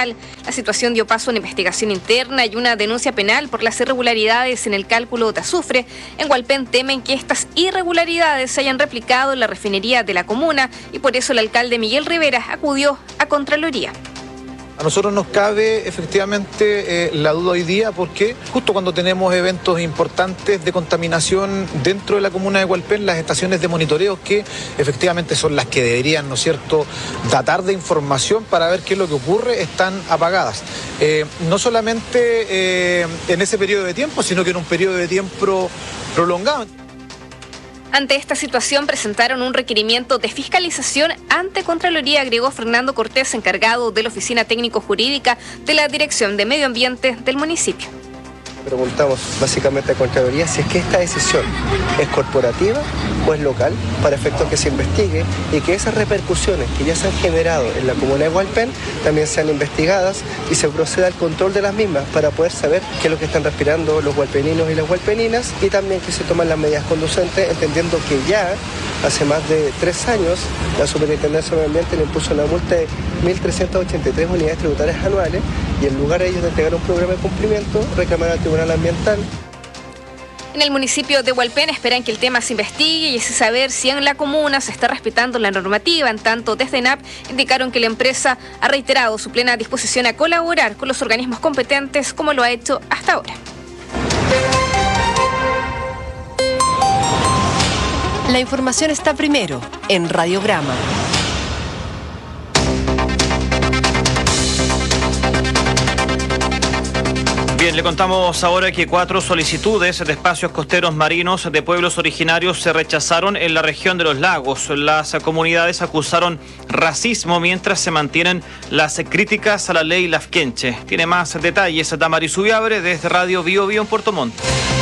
estatal. La situación dio paso a una investigación interna y una denuncia penal por las irregularidades en el cálculo de azufre. En Hualpén temen que estas irregularidades se hayan replicado en la refinería de la comuna y por eso el alcalde Miguel Rivera acudió a Contraloría. A nosotros nos cabe efectivamente la duda hoy día porque justo cuando tenemos eventos importantes de contaminación dentro de la comuna de Hualpén, las estaciones de monitoreo que efectivamente son las que deberían, ¿no es cierto?, datar de información para ver qué es lo que ocurre, están apagadas. No solamente en ese periodo de tiempo, sino que en un periodo de tiempo prolongado. Ante esta situación presentaron un requerimiento de fiscalización ante Contraloría, agregó Fernando Cortés, encargado de la Oficina Técnico-Jurídica de la Dirección de Medio Ambiente del municipio. Preguntamos básicamente a Contraloría si es que esta decisión es corporativa o es local, para efectos que se investigue y que esas repercusiones que ya se han generado en la comuna de Hualpén también sean investigadas y se proceda al control de las mismas para poder saber qué es lo que están respirando los hualpeninos y las hualpeninas, y también que se toman las medidas conducentes, entendiendo que ya hace más de 3 años la Superintendencia de Medio Ambiente le impuso una multa de 1.383 unidades tributarias anuales y en lugar de ellos de entregar un programa de cumplimiento, reclamaron al Tribunal Ambiental. En el municipio de Hualpén esperan que el tema se investigue y así saber si en la comuna se está respetando la normativa. En tanto, desde ENAP indicaron que la empresa ha reiterado su plena disposición a colaborar con los organismos competentes como lo ha hecho hasta ahora. La información está primero en Radiograma. Bien, le contamos ahora que 4 solicitudes de espacios costeros marinos de pueblos originarios se rechazaron en la región de los lagos. Las comunidades acusaron racismo mientras se mantienen las críticas a la ley Lafkenche. Tiene más detalles Damaris Ubiabre desde Radio Bio Bio en Puerto Montt.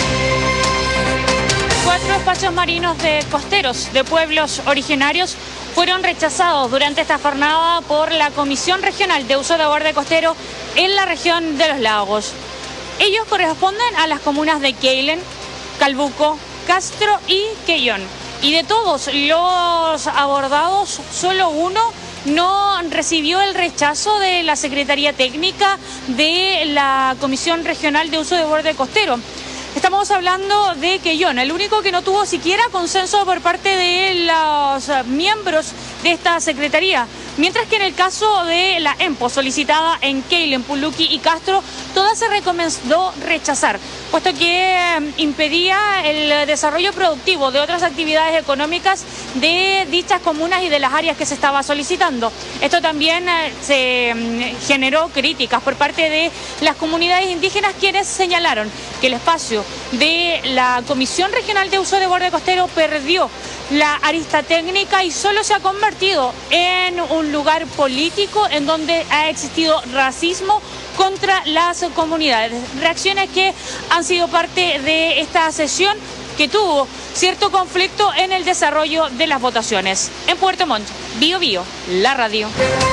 4 espacios marinos de costeros de pueblos originarios fueron rechazados durante esta jornada por la Comisión Regional de Uso de Borde Costero en la región de los lagos. Ellos corresponden a las comunas de Keilen, Calbuco, Castro y Quellón. Y de todos los abordados, solo uno no recibió el rechazo de la Secretaría Técnica de la Comisión Regional de Uso de Borde Costero. Estamos hablando de Quellón, el único que no tuvo siquiera consenso por parte de los miembros de esta secretaría. Mientras que en el caso de la EMPO solicitada en Keilen, Puluqui y Castro, toda se recomendó rechazar, puesto que impedía el desarrollo productivo de otras actividades económicas de dichas comunas y de las áreas que se estaba solicitando. Esto también se generó críticas por parte de las comunidades indígenas, quienes señalaron que el espacio de la Comisión Regional de Uso de Borde Costero perdió la arista técnica y solo se ha convertido en un lugar político en donde ha existido racismo contra las comunidades. Reacciones que han sido parte de esta sesión que tuvo cierto conflicto en el desarrollo de las votaciones. En Puerto Montt, Bio Bio, la radio.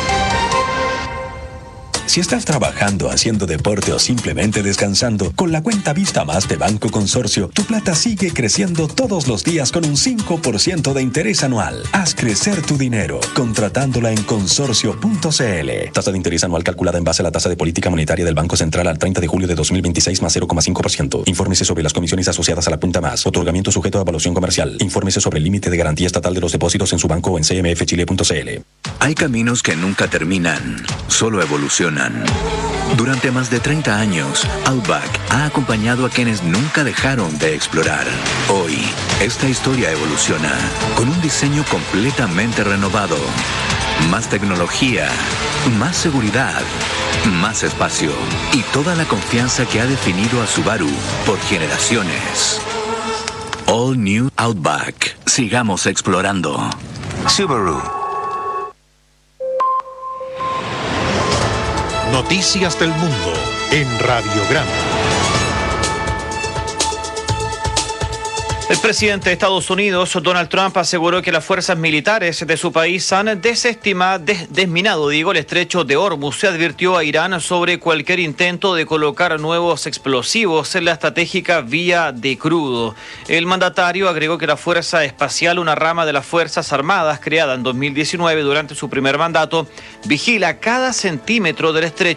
Si estás trabajando, haciendo deporte o simplemente descansando, con la cuenta Vista Más de Banco Consorcio, tu plata sigue creciendo todos los días con un 5% de interés anual. Haz crecer tu dinero contratándola en consorcio.cl. Tasa de interés anual calculada en base a la tasa de política monetaria del Banco Central al 30 de julio de 2026 más 0,5%. Infórmese sobre las comisiones asociadas a la cuenta Más. Otorgamiento sujeto a evaluación comercial. Infórmese sobre el límite de garantía estatal de los depósitos en su banco o en cmfchile.cl. Hay caminos que nunca terminan, solo evolucionan. Durante más de 30 años, Outback ha acompañado a quienes nunca dejaron de explorar. Hoy, esta historia evoluciona con un diseño completamente renovado. Más tecnología, más seguridad, más espacio y toda la confianza que ha definido a Subaru por generaciones. All New Outback. Sigamos explorando. Subaru. Noticias del mundo en Radiograma. El presidente de Estados Unidos, Donald Trump, aseguró que las fuerzas militares de su país han desminado el estrecho de Hormuz. Se advirtió a Irán sobre cualquier intento de colocar nuevos explosivos en la estratégica vía de crudo. El mandatario agregó que la Fuerza Espacial, una rama de las Fuerzas Armadas creada en 2019 durante su primer mandato, vigila cada centímetro del estrecho